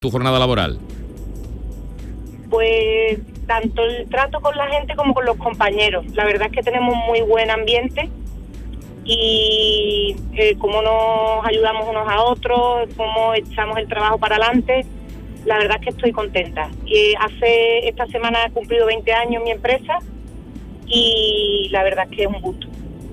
tu jornada laboral? Pues tanto el trato con la gente como con los compañeros. La verdad es que tenemos muy buen ambiente y cómo nos ayudamos unos a otros, cómo echamos el trabajo para adelante. La verdad es que estoy contenta. Esta semana he cumplido 20 años mi empresa y la verdad es que es un gusto.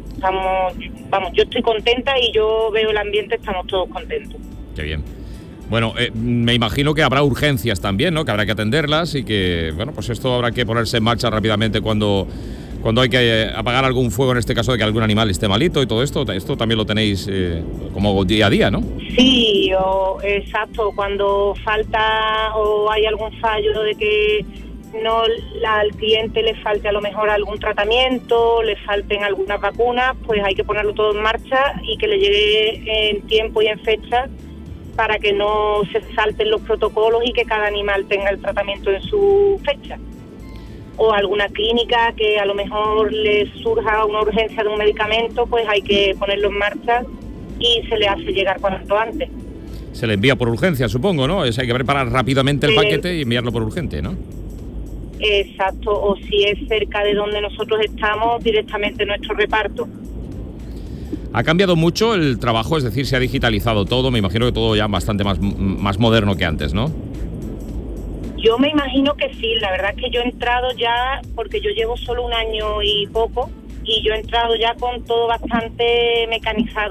Yo estoy contenta y yo veo el ambiente, estamos todos contentos. Qué bien. Bueno, me imagino que habrá urgencias también, ¿no? Que habrá que atenderlas y que, bueno, pues esto habrá que ponerse en marcha rápidamente cuando hay que apagar algún fuego, en este caso de que algún animal esté malito y todo esto. Esto también lo tenéis como día a día, ¿no? Sí, exacto. Cuando falta o hay algún fallo de que no al cliente le falte a lo mejor algún tratamiento, le falten algunas vacunas, pues hay que ponerlo todo en marcha y que le llegue en tiempo y en fecha para que no se salten los protocolos y que cada animal tenga el tratamiento en su fecha. O alguna clínica que a lo mejor le surja una urgencia de un medicamento, pues hay que ponerlo en marcha y se le hace llegar cuanto antes. Se le envía por urgencia, supongo, ¿no? Hay que preparar rápidamente el paquete y enviarlo por urgente, ¿no? Exacto, o si es cerca de donde nosotros estamos, directamente nuestro reparto. ¿Ha cambiado mucho el trabajo? Es decir, se ha digitalizado todo, me imagino que todo ya bastante más moderno que antes, ¿no? Yo me imagino que sí, la verdad es que yo he entrado ya, porque yo llevo solo un año y poco, y yo he entrado ya con todo bastante mecanizado.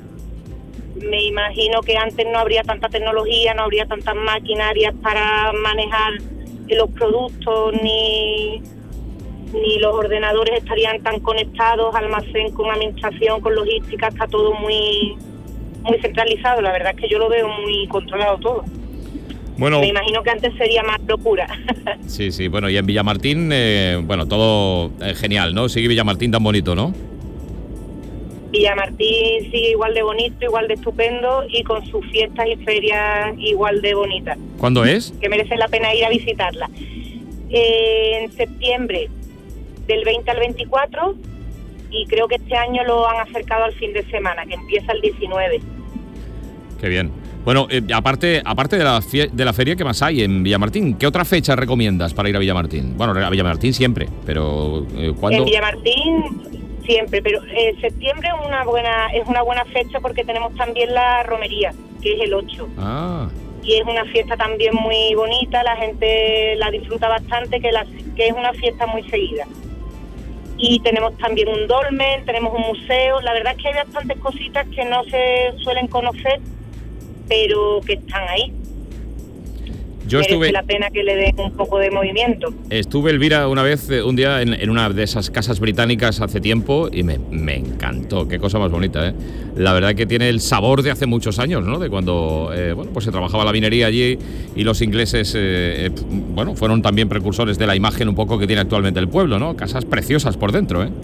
Me imagino que antes no habría tanta tecnología, no habría tantas maquinarias para manejar los productos, ni los ordenadores estarían tan conectados, almacén con administración, con logística, está todo muy centralizado. La verdad es que yo lo veo muy controlado todo. Bueno, me imagino que antes sería más locura. Sí, bueno, y en Villamartín, todo genial, ¿no? Sigue Villamartín tan bonito, ¿no? Villamartín sigue igual de bonito, igual de estupendo y con sus fiestas y ferias igual de bonitas. ¿Cuándo es? Que merece la pena ir a visitarla. En septiembre, del 20 al 24, y creo que este año lo han acercado al fin de semana, que empieza el 19. Qué bien. Bueno, aparte de la feria, ¿qué más hay en Villamartín? ¿Qué otra fecha recomiendas para ir a Villamartín? Bueno, a Villamartín siempre, pero ¿cuándo? En Villamartín siempre, pero septiembre es una buena fecha porque tenemos también la romería, que es el 8. Ah. Y es una fiesta también muy bonita, la gente la disfruta bastante, que es una fiesta muy seguida. Y tenemos también un dolmen, tenemos un museo. La verdad es que hay bastantes cositas que no se suelen conocer, pero que están ahí. Merece la pena que le den un poco de movimiento. Estuve, Elvira, una vez, un día, en una de esas casas británicas hace tiempo y me encantó. Qué cosa más bonita, ¿eh? La verdad que tiene el sabor de hace muchos años, ¿no? De cuando, se trabajaba la minería allí y los ingleses, fueron también precursores de la imagen un poco que tiene actualmente el pueblo, ¿no? Casas preciosas por dentro, ¿eh?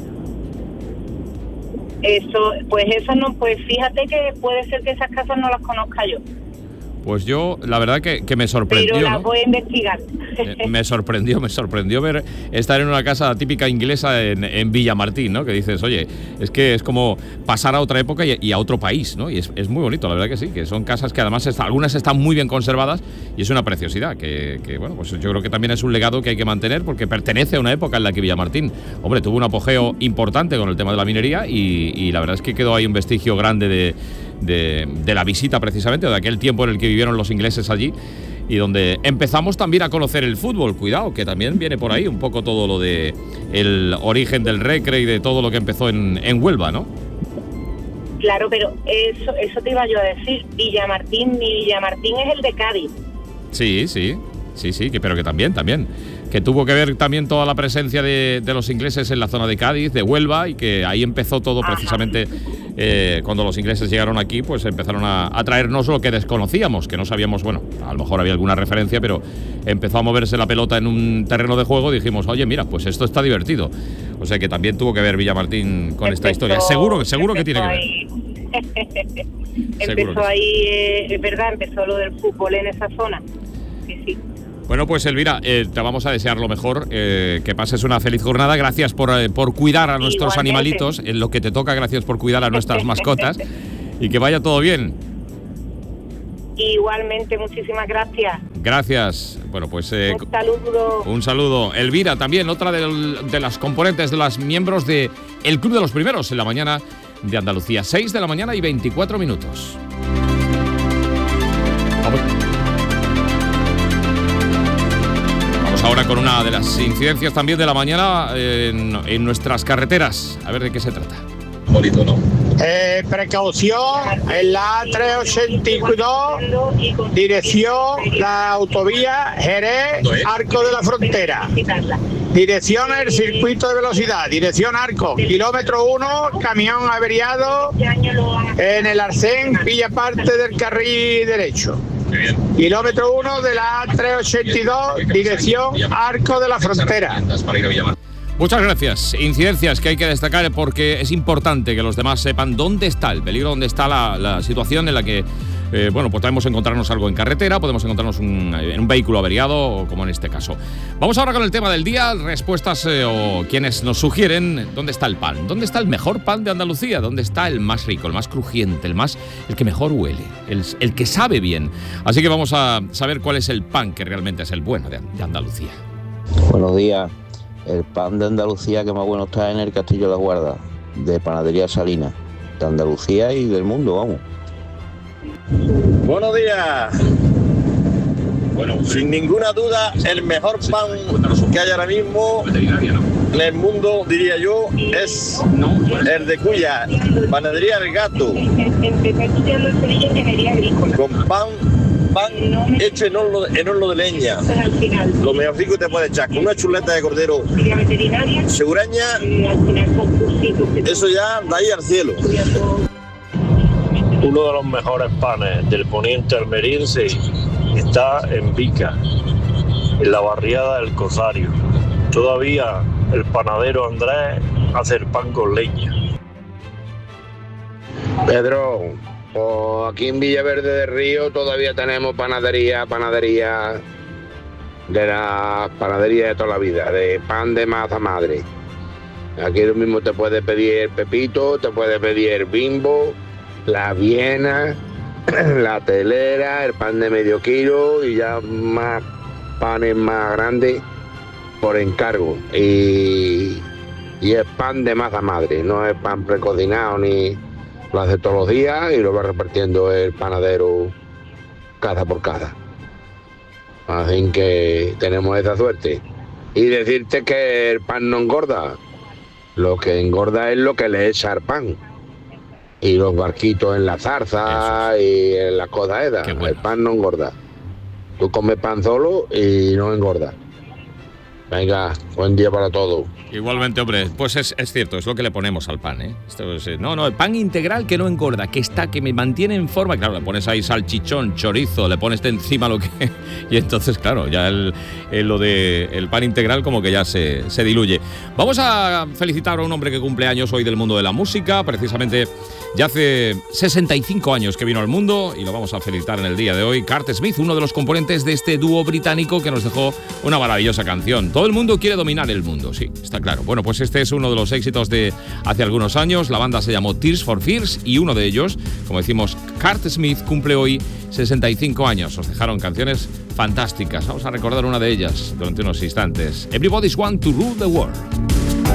Eso no, pues fíjate que puede ser que esas casas no las conozca yo. Pues yo, la verdad que me sorprendió. Pero las voy a investigar. Me sorprendió ver estar en una casa típica inglesa en Villamartín, ¿no? Que dices, oye, es que es como pasar a otra época y a otro país, ¿no? Y es muy bonito, la verdad que sí, que son casas que además algunas están muy bien conservadas y es una preciosidad, que pues yo creo que también es un legado que hay que mantener porque pertenece a una época en la que Villamartín, hombre, tuvo un apogeo importante con el tema de la minería y la verdad es que quedó ahí un vestigio grande de la visita precisamente, de aquel tiempo en el que vivieron los ingleses allí y donde empezamos también a conocer el fútbol. Cuidado, que también viene por ahí un poco todo lo de el origen del Recre y de todo lo que empezó en Huelva, ¿no? Claro, pero eso te iba yo a decir. Villamartín es el de Cádiz. Sí, pero que también que tuvo que ver también toda la presencia de los ingleses en la zona de Cádiz, de Huelva, y que ahí empezó todo precisamente cuando los ingleses llegaron aquí, pues empezaron a traernos lo que desconocíamos, que no sabíamos, bueno, a lo mejor había alguna referencia, pero empezó a moverse la pelota en un terreno de juego, dijimos, oye, mira, pues esto está divertido. O sea que también tuvo que ver Villamartín con esta historia. Seguro que tiene que ver. Empezó ahí, es verdad, empezó lo del fútbol en esa zona. Sí. Bueno, pues Elvira, te vamos a desear lo mejor, que pases una feliz jornada. Gracias por cuidar a nuestros animalitos, en lo que te toca, gracias por cuidar a nuestras mascotas y que vaya todo bien. Igualmente, muchísimas gracias. Gracias. Bueno, pues un saludo. Un saludo. Elvira, también otra de las componentes, de las miembros de el Club de los Primeros en la mañana de Andalucía. 6 de la mañana y 24 minutos. Vamos ahora con una de las incidencias también de la mañana en nuestras carreteras. A ver de qué se trata. Bonito, ¿no? Precaución en la A382, dirección la autovía Jerez, Arco de la Frontera. Dirección el circuito de velocidad, dirección Arco, kilómetro 1, camión averiado en el arcén, pilla parte del carril derecho. Kilómetro 1 de la A382, dirección Arco de la Frontera. Muchas gracias. Incidencias que hay que destacar porque es importante que los demás sepan dónde está el peligro, dónde está la situación en la que, pues podemos encontrarnos algo en carretera, podemos encontrarnos en un vehículo averiado, como en este caso. Vamos ahora con el tema del día, respuestas o quienes nos sugieren dónde está el pan, dónde está el mejor pan de Andalucía, dónde está el más rico, el más crujiente, el que mejor huele, el que sabe bien. Así que vamos a saber cuál es el pan que realmente es el bueno de Andalucía. Buenos días. El pan de Andalucía que más bueno está en el Castillo de la Guarda, de Panadería Salina, de Andalucía y del mundo, vamos. Buenos días. Bueno, sin ninguna duda, el mejor pan que hay ahora mismo en el mundo, diría yo, es el de Cuya, Panadería El Gato, con pan hecho en horno de leña. Lo mejorcico que te puede echar, con una chuleta de cordero seguraña, eso ya da ahí al cielo. Uno de los mejores panes del poniente almeriense está en Vica, en la barriada del Cosario. Todavía el panadero Andrés hace el pan con leña. Pedro, pues aquí en Villaverde del Río todavía tenemos panadería de la panadería de toda la vida, de pan de masa madre. Aquí lo mismo te puede pedir el Pepito, te puede pedir el Bimbo, la Viena, la telera, el pan de medio kilo y ya más panes más grandes por encargo. Y es pan de masa madre, no es pan precocinado ni... Lo hace todos los días y lo va repartiendo el panadero casa por casa. Así que tenemos esa suerte. Y decirte que el pan no engorda. Lo que engorda es lo que le echa al pan. Y los barquitos en la zarza y en las cosas esas. Bueno. El pan no engorda. Tú comes pan solo y no engorda. Venga, buen día para todos. Igualmente, hombre, pues es cierto, es lo que le ponemos al pan, ¿eh? No, el pan integral que no engorda, que me mantiene en forma. Claro, le pones ahí salchichón, chorizo, le pones de encima lo que... Y entonces, claro, ya lo de el pan integral como que ya se diluye. Vamos a felicitar a un hombre que cumple años hoy del mundo de la música, precisamente ya hace 65 años que vino al mundo y lo vamos a felicitar en el día de hoy. Curt Smith, uno de los componentes de este dúo británico que nos dejó una maravillosa canción. Todo el mundo quiere dominar el mundo, sí, está claro. Bueno, pues este es uno de los éxitos de hace algunos años. La banda se llamó Tears for Fears y uno de ellos, como decimos, Curt Smith, cumple hoy 65 años. Os dejaron canciones fantásticas. Vamos a recordar una de ellas durante unos instantes. Everybody's Want to Rule the World.